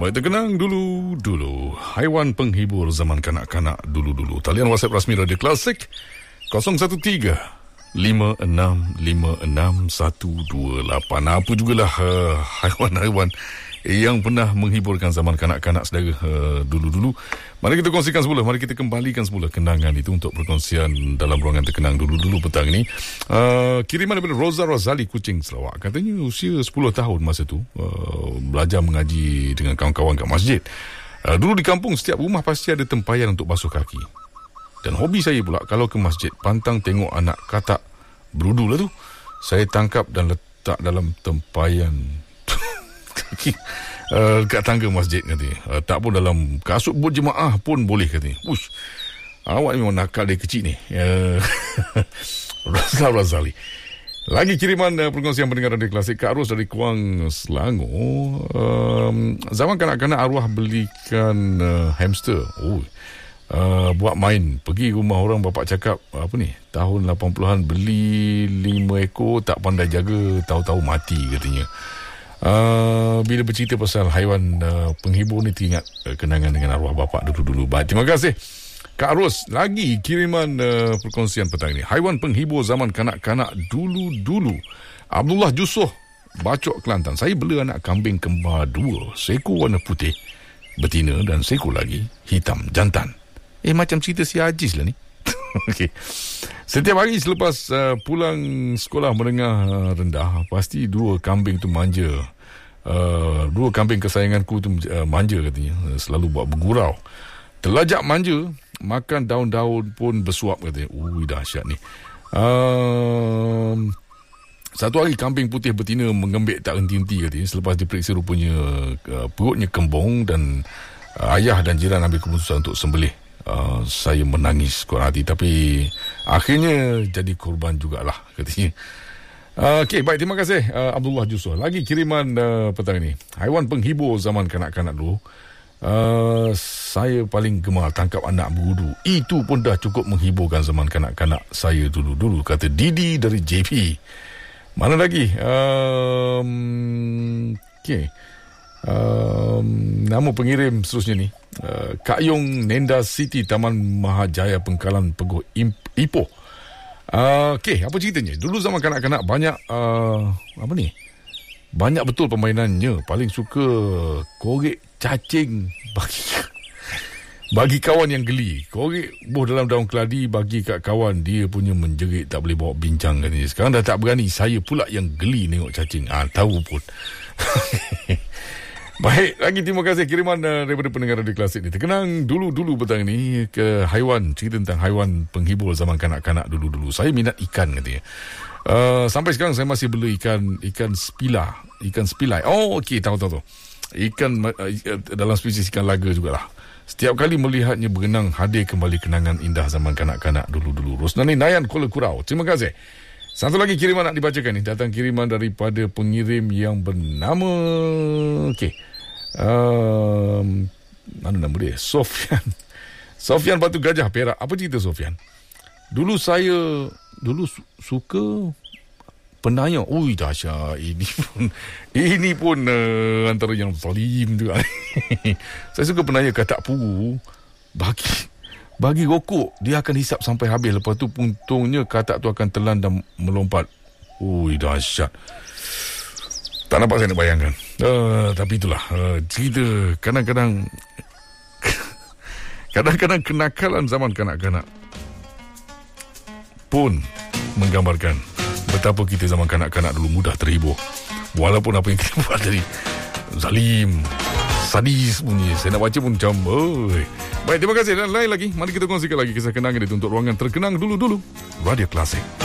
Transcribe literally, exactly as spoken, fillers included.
Baik, terkenang dulu-dulu. Haiwan penghibur zaman kanak-kanak dulu-dulu. Talian WhatsApp rasmi Radio Klasik kosong satu tiga lima enam lima enam satu dua lapan. Apa jugalah uh, haiwan-haiwan yang pernah menghiburkan zaman kanak-kanak saudara uh, dulu-dulu. Mari kita kongsikan semula, mari kita kembalikan semula kenangan itu untuk perkongsian dalam ruangan terkenang dulu-dulu petang ini. Uh, kiriman daripada Roza Razali, Kuching, Sarawak. Katanya usia sepuluh tahun masa tu, uh, belajar mengaji dengan kawan-kawan kat masjid. Uh, dulu di kampung setiap rumah pasti ada tempayan untuk basuh kaki. Dan hobi saya pula kalau ke masjid, pantang tengok anak katak berudu lah tu, saya tangkap dan letak dalam tempayan kaki uh, kat tangga masjid katanya. Uh, tak pun dalam kasut berjemaah pun boleh katanya. Ush, awak memang nakal dari kecil ni. Uh, Razali Razali. Lagi kiriman uh, perkongsian pendengar Radio Klasik, Kak Ros dari Kuang, Selangor. Um, zaman kanak-kanak arwah belikan uh, hamster. Oh, Uh, buat main. Pergi rumah orang, bapak cakap apa ni, tahun lapan puluhan beli lima ekor, tak pandai jaga, tahu-tahu mati katanya. Uh, bila bercerita pasal haiwan uh, penghibur ni, teringat uh, kenangan dengan arwah bapak dulu-dulu. Baik, terima kasih Kak Ros. Lagi kiriman uh, perkongsian petang ini, haiwan penghibur zaman kanak-kanak dulu-dulu. Abdullah Jusoh, Bacok, Kelantan. Saya bela anak kambing kembar dua, seekor warna putih betina dan seekor lagi hitam jantan. Eh, macam cerita si Aziz lah ni. Okay. Setiap hari selepas uh, pulang sekolah menengah uh, rendah, pasti dua kambing tu manja. Uh, dua kambing kesayanganku tu uh, manja katanya. Uh, selalu buat bergurau. Terlajak manja, makan daun-daun pun bersuap katanya. Ui, dahsyat ni. Uh, satu hari kambing putih betina mengembik tak henti-henti katanya. Selepas diperiksa rupanya uh, perutnya kembung dan uh, ayah dan jiran ambil keputusan untuk sembelih. Uh, saya menangis kuat hati, tapi akhirnya jadi korban jugalah katanya. Uh, Okey, baik, terima kasih uh, Abdullah Jusoh. Lagi kiriman uh, petang ini, haiwan penghibur zaman kanak-kanak dulu. Uh, saya paling gemar tangkap anak berudu. Itu pun dah cukup menghiburkan zaman kanak-kanak saya dulu-dulu, kata Didi dari J P. Mana lagi? Um, Okey. Um, nama pengirim seterusnya ni, uh, Kak Yong, Nenda City, Taman Mahajaya, Pengkalan, Peguh, Ipoh. Uh, Okey, apa ceritanya? Dulu zaman kanak-kanak banyak uh, apa ni? Banyak betul permainannya. Paling suka korek cacing bagi bagi kawan yang geli. Korek buh dalam daun keladi bagi kat kawan, dia punya menjerit tak boleh bawa bincang katanya. Sekarang dah tak berani, saya pula yang geli tengok cacing. Ah, tahu pun. Baik, lagi terima kasih kiriman uh, daripada pendengar Radio Klasik ni. Terkenang dulu-dulu petang ni ke haiwan, cerita tentang haiwan penghibur zaman kanak-kanak dulu-dulu. Saya minat ikan katanya. Uh, sampai sekarang saya masih bela ikan ikan spila, ikan spilai. Oh, okey, tahu-tahu. Ikan uh, dalam spesies ikan laga jugalah. Setiap kali melihatnya berenang, hadir kembali kenangan indah zaman kanak-kanak dulu-dulu. Rosnani Nayan, Kuala Kurau. Terima kasih. Satu lagi kiriman nak dibacakan ni. Datang kiriman daripada pengirim yang bernama... Okey. Um, mana nama dia? Sofian. Sofian Batu Gajah, Perak. Apa cerita Sofian? Dulu saya... Dulu su- suka... penayang. Ui, dahsyat. Ini pun... Ini pun uh, antara yang zalim juga. Saya suka penayang katak puru. Bagi... Bagi rokok, dia akan hisap sampai habis. Lepas tu puntungnya katak tu akan telan dan melompat. Ui, dahsyat. Tak nampak saya nak bayangkan. Uh, tapi itulah uh, cerita kadang-kadang kadang-kadang kenakalan zaman kanak-kanak pun menggambarkan betapa kita zaman kanak-kanak dulu mudah terhibur. Walaupun apa yang kita buat tadi zalim, sadis bunyi. Saya nak baca pun macam oi. Baik, terima kasih. Dan lain lagi, mari kita kongsikan lagi kisah kenangan itu untuk ruangan terkenang dulu-dulu Radio Klasik.